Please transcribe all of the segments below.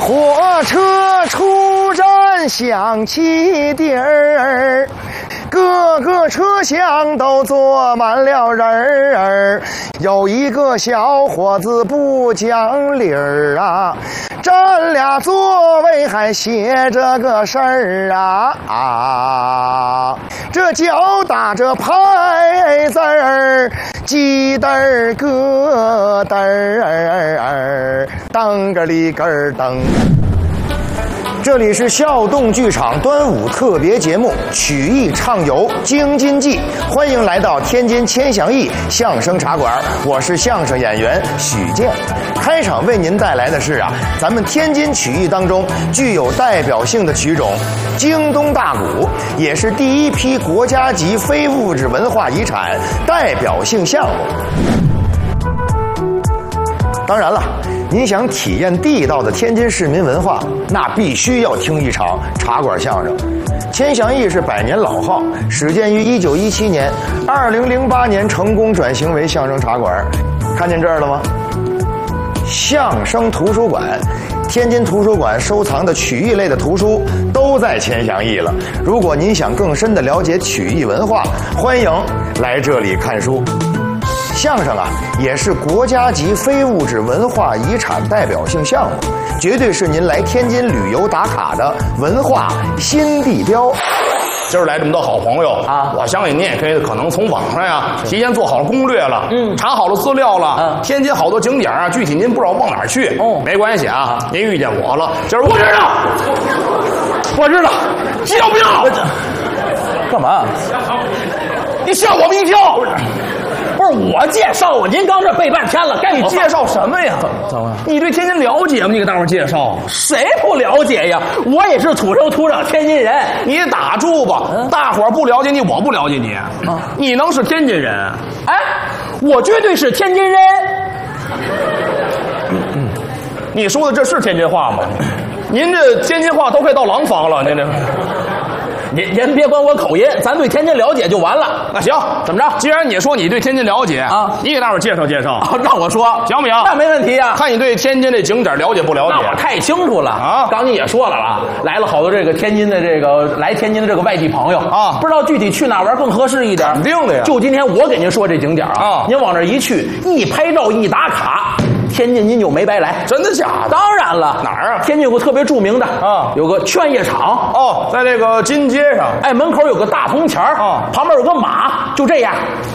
火车出站响起笛儿，各个车厢都坐满了人儿。有一个小伙子不讲理儿啊，占俩座位还写着个事儿啊！这脚打着拍子儿，鸡嘚儿咯嘚儿，噔个里个儿噔。这里是孝动剧场端午特别节目《曲艺畅游京津冀》，欢迎来到天津千祥义相声茶馆，我是相声演员许健。开场为您带来的是咱们天津曲艺当中具有代表性的曲种京东大鼓，也是第一批国家级非物质文化遗产代表性项目。当然了，您想体验地道的天津市民文化，那必须要听一场茶馆相声。千祥义是100年老号，始建于1917年，2008年成功转型为相声茶馆。看见这儿了吗？相声图书馆，天津图书馆收藏的曲艺类的图书都在千祥义了。如果您想更深地了解曲艺文化，欢迎来这里看书。相声也是国家级非物质文化遗产代表性项目，绝对是您来天津旅游打卡的文化新地标。 今儿来这么多好朋友啊！我相信您也可能从网上提前做好了攻略了，查好了资料了。天津好多景点具体您不知道往哪儿去，没关系您遇见我了，今儿我知道，要不要？ 干嘛？ 你吓我们一跳！ 不是我介绍啊，您刚这背半天了，该你介绍什么呀？ 怎么？ 你对天津了解吗？你给大伙介绍。 谁不了解呀？我也是土生土长天津人。 你打住吧，大伙儿不了解你，我不了解你。你能是天津人？ 哎，我绝对是天津人。 你说的这是天津话吗？您这天津话都快到廊坊了，您这。 您别管我口音，咱对天津了解就完了。 那行，怎么着？既然你说你对天津了解你给大伙介绍介绍。 让我说行不行？ 那没问题啊。 看你对天津这景点了解不了解？ 那我太清楚了刚您也说了来了好多这个天津的来天津的这个外地朋友不知道具体去哪玩更合适一点。 肯定的呀。 就今天我给您说这景点您往这一去，一拍照一打卡。天津您就没白来。 真的假的？ 当然了。 哪儿天津有个特别著名的有个劝业场在这个金街上， 门口有个大铜钱旁边有个马，就这样。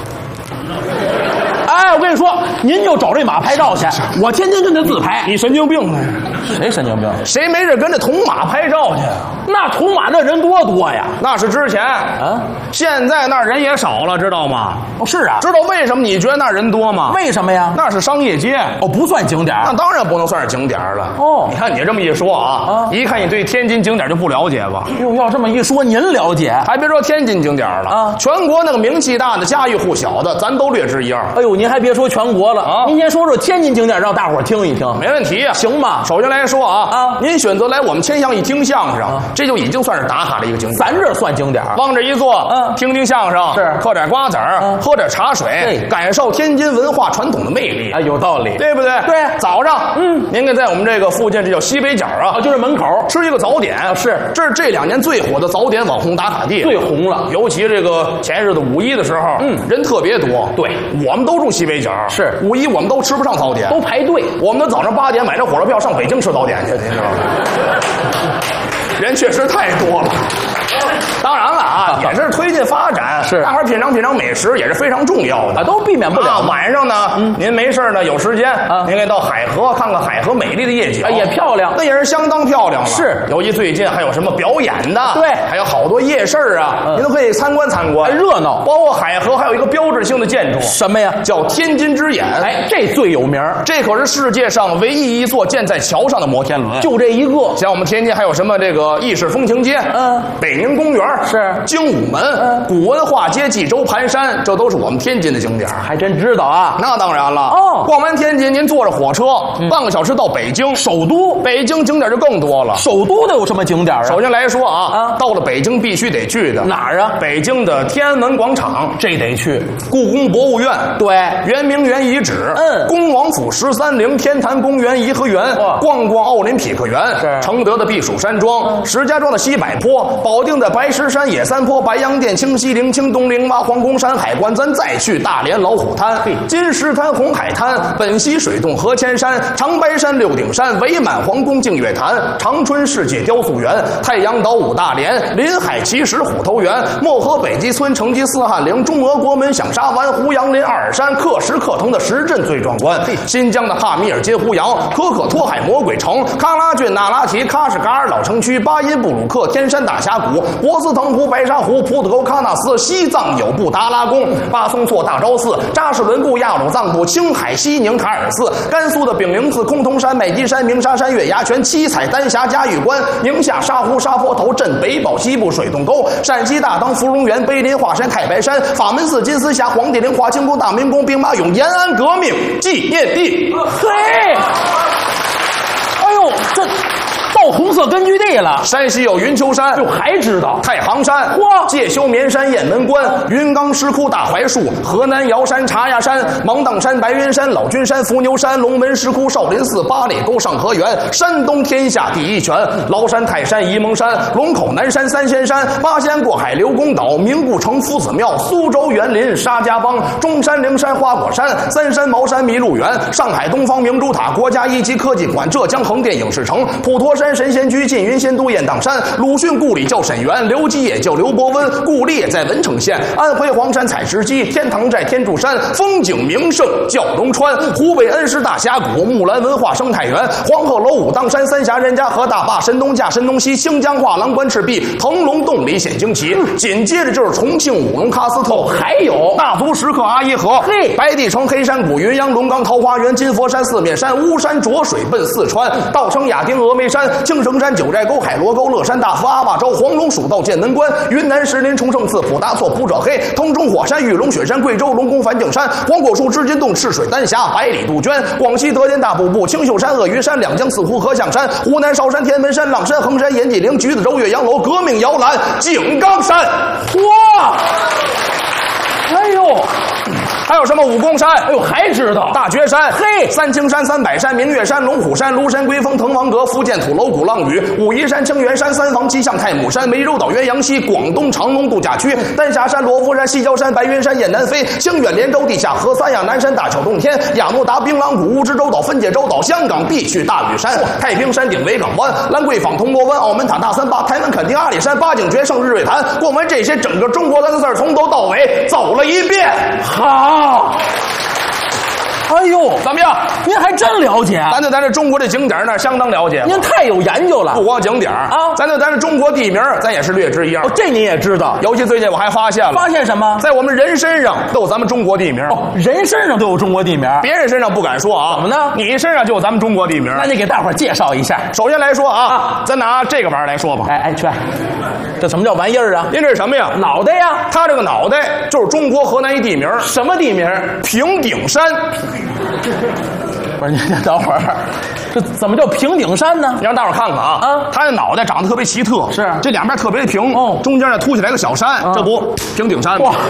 我跟你说，您就找这马拍照去，我天天跟他自拍。 你神经病呢？ 谁神经病？ 谁没事跟这铜马拍照去？ 那铜马那人多呀！ 那是之前现在那人也少了，知道吗？ 是啊。 知道为什么你觉得那人多吗？ 为什么呀？ 那是商业街不算景点。 那当然不能算是景点了你看你这么一说一看你对天津景点就不了解吧？ 要这么一说，您了解？ 还别说天津景点了全国那个名气大的、家喻户晓的，咱都略知一二。 哎呦，您还别说全国了您先说说天津景点，让大伙儿听一听。 没问题行吗？ 首先来说您选择来我们千祥义听相声这就已经算是打卡的一个景点。 咱这算景点， 往这一坐听听相声， 是嗑点瓜子儿喝点茶水，感受天津文化传统的魅力有道理， 对不对？ 对。 早上您跟在我们这个附近，这叫西北角就是门口吃一个早点是， 这是这2年最火的早点网红打卡地， 最红了。 尤其这个前日子5一的时候人特别多。 对， 我们都住西北角， 是 5一我们都吃不上早点， 都排队。 我们都早上8点买着火车票上北京吃早点去，您知道吗？人确实太多了。当然了也是推进发展， 是大伙品尝品尝美食也是非常重要的都避免不了。 晚上呢您没事呢有时间您可以到海河看看海河美丽的夜景也漂亮， 那也是相当漂亮了。 是， 尤其最近还有什么表演的， 对， 还有好多夜市您都可以参观参观， 热闹。 包括海河还有一个标志性的建筑， 什么呀？ 叫天津之眼。 这最有名， 这可是世界上唯一一座建在桥上的摩天轮， 就这一个。 像我们天津还有什么这个意式风情街北宁公园是精武门、古文化街、济州盘山，这都是我们天津的景点。 还真知道啊。 那当然了哦，逛完天津，您坐着火车半个小时到北京， 首都。 北京景点就更多了。 首都的有什么景点啊？ 首先来说啊，到了北京必须得去的哪儿啊？ 北京的天安门广场， 这得去。 故宫博物院， 对， 圆明园遗址，恭王府13陵，天坛公园、颐和园，逛逛奥林匹克园，承德的避暑山庄，石家庄的西柏坡，保定的白石山、野三坡、白洋淀、清西陵、清东陵、挖皇宫山海关，咱再去大连老虎滩、金石滩、红海滩、本溪水洞、河前山、长白山、六顶山、伪满皇宫、净月潭、长春世界雕塑园、太阳岛五大连、临海奇石、虎头园、漠河北极村、成吉思汗陵、中俄国门、响沙湾、胡杨林、阿尔山、刻石刻铜的石阵最壮观，新疆的帕米尔金胡杨、可可托海魔鬼城、喀拉峻、那拉提、喀什噶尔老城区、巴音布鲁克、天山大峡谷、博斯腾湖、白沙湖、普特沟喀纳斯、西藏有布达拉宫、巴松措大昭寺、扎什伦布亚鲁藏布、青海西宁塔尔寺、甘肃的炳灵寺、崆峒山、麦积山、鸣沙山、月牙泉、七彩丹霞、嘉峪关、宁夏沙湖、沙坡头镇、北堡西部水洞沟、陕西大当、芙蓉园、碑林、华山、太白山、法门寺、金丝峡、黄帝陵、华清宫、大明宫、兵马俑、延安革命纪念地。 嘿，哎呦，这到红色根据地了。 山西有云丘山， 哟，还知道太行山， 嚯， 介休绵山、雁门关、云冈石窟、大槐树、河南瑶山、茶崖山、芒砀山、白云山、老君山、伏牛山、龙门石窟、少林寺、八里沟、上河源、山东天下第一泉、崂山、泰山、沂蒙山、龙口南山、三仙山、八仙过海、刘公岛、明故城、夫子庙、苏州园林、沙家浜、中山陵山、花果山、三山茅山、麋鹿园、上海东方明珠塔、国家一级科技馆、浙江横店影视城、普陀山神仙居、缙云仙都、雁荡山、鲁迅故里叫沈园、刘基也叫刘伯温，故列在文成县、安徽黄山采石矶、天堂寨、天柱山，风景名胜叫龙川、湖北恩施大峡谷、木兰文化生态园、黄鹤楼、武当山、三峡人家河、大坝、神农架、神农溪、清江画廊、观赤壁、腾龙洞里显惊奇。紧接着就是重庆武隆喀斯特， 还有大足石刻阿依河、白帝城、黑山谷、云阳龙岗、桃花源、金佛山、四面山、巫山浊水奔四川，稻城亚丁、峨眉山、青城山、九寨沟、海螺沟、乐山大佛、阿坝州、黄龙蜀道、剑门关、云南石林、崇圣寺、普达措、普者黑、通中火山、玉龙雪山、贵州龙宫、梵净山、黄果树、织金洞、赤水丹霞、百里杜鹃、广西德间大瀑布、青秀山、鳄鱼山、两江四湖、河象山、湖南韶山、天门山、朗山、衡山、延吉陵、橘子洲、岳阳楼、革命摇篮、井冈山。 哇！哎呦， 还有什么武功山？ 哎呦，还知道大觉山， 嘿， 三清山、三百山、明月山、龙虎山、庐山、龟峰、滕王阁、福建土楼、鼓浪屿、武夷山、清源山、三房七巷、太姥山、湄洲岛、鸳鸯溪、广东长隆度假区、丹霞山、罗浮山、西郊山、白云山、雁南飞、星远连州、地下河、三亚南山、大巧洞天、雅木达、槟榔谷、乌支洲岛、分界洲岛、香港必去大屿山、太平山顶、维港湾、兰桂坊、铜锣湾、澳门塔、大三巴、台湾垦丁、阿里山、八景绝胜、日月潭。逛完这些，整个中国3个字从头到尾走了一遍。 好。哎呦， 怎么样？ 您还真了解。 咱对咱这中国这景点呢，相当了解。 您太有研究了。 不光景点啊，咱对咱这中国地名，咱也是略知一二。 哦，这您也知道。 尤其最近我还发现了。 发现什么？ 在我们人身上都有咱们中国地名。 哦，人身上都有中国地名， 别人身上不敢说啊。 怎么呢？ 你身上就有咱们中国地名。 那你给大伙儿介绍一下。 首先来说啊，咱拿这个玩意儿来说吧。 哎，去，这什么叫玩意儿啊？ 您这是什么呀？ 脑袋呀。 他这个脑袋就是中国河南一地名。 什么地名？ 平顶山。 不是，您等会儿，这怎么叫平顶山呢？ 让大伙儿看看啊，他的脑袋长得特别奇特， 是这两边特别平， 哦， 中间呢凸起来个小山，这不平顶山吗？ 哇，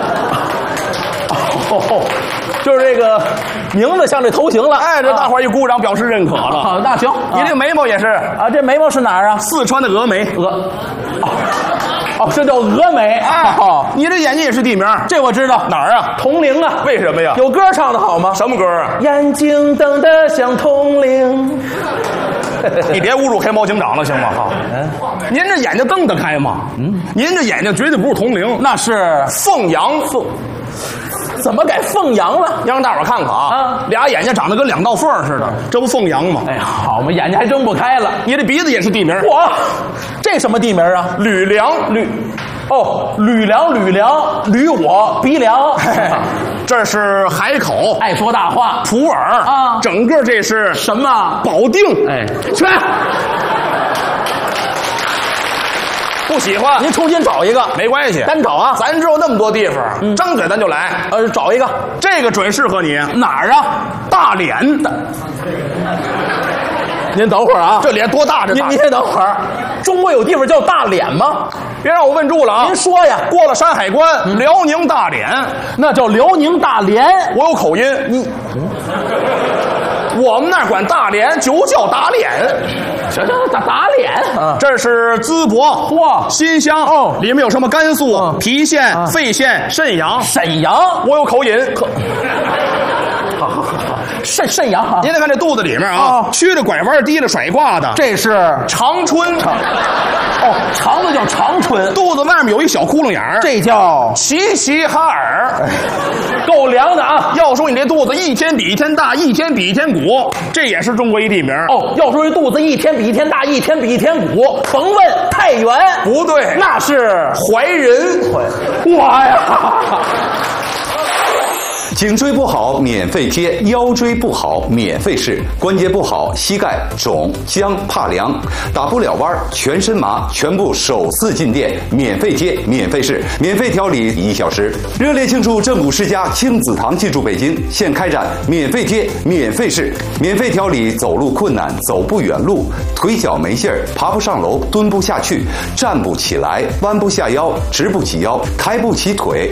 哦，就是这个名字像这头型了， 哎，这大伙儿一鼓掌表示认可了。 好，那行， 你这眉毛也是啊，这眉毛是哪儿啊？ 四川的峨眉， 哦，这叫峨眉。 哎，你这眼睛也是地名， 这我知道。 哪儿啊？ 铜陵啊。 为什么呀？ 有歌唱的好吗？ 什么歌啊？ 眼睛瞪得像铜铃。 你别侮辱黑猫警长了，行吗？好，您这眼睛瞪得开吗？您这眼睛绝对不是铜铃， 那是凤阳。 怎么改凤阳了？ 要让大伙儿看看啊，俩眼睛长得跟两道缝似的，这不凤阳吗？ 哎呀，好嘛，眼睛还睁不开了。 你这鼻子也是地名。 哇，这什么地名啊？ 吕梁。 吕梁，吕我鼻梁。 这是海口， 爱说大话。 普洱啊，整个这是什么？ 保定。 哎，去。 不喜欢。 您重新找一个， 没关系， 单找啊。 咱知道那么多地方，张嘴咱就来。 找一个， 这个准适合你。 哪儿啊？ 大脸的。 您等会儿啊， 这脸多大？这您先等会儿。中国有地方叫大脸吗？ 别让我问住了啊！ 您说呀。 过了山海关，辽宁大连， 那叫辽宁大连。 我有口音。你，我们那儿管大连就叫打脸。 行，打脸啊！ 这是淄博、 嚯、 新乡哦， 里面有什么甘肃、郫县、费县、沈阳。 沈阳， 我有口音。 好，沈阳啊！ 您再看这肚子里面啊，曲着拐弯、提了甩胯的， 这是长春。 哦，肠子叫长春， 肚子外面有一小窟窿眼儿， 这叫齐齐哈尔。 够凉的啊！ 要说你这肚子一天比一天大，一天比一天鼓，这也是中国一地名。 哦，要说这肚子一天比一天大，一天比一天鼓，甭问太原， 不对， 那是怀仁。 我呀。 颈椎不好免费贴，腰椎不好免费试，关节不好膝盖肿僵怕凉，打不了弯全身麻，全部首次进店免费贴免费试，免费调理1小时。热烈庆祝正骨世家亲子堂进驻北京，现开展免费贴免费试，免费调理走路困难、走不远路、腿脚没劲儿、爬不上楼、蹲不下去、站不起来、弯不下腰、直不起腰、抬不起腿、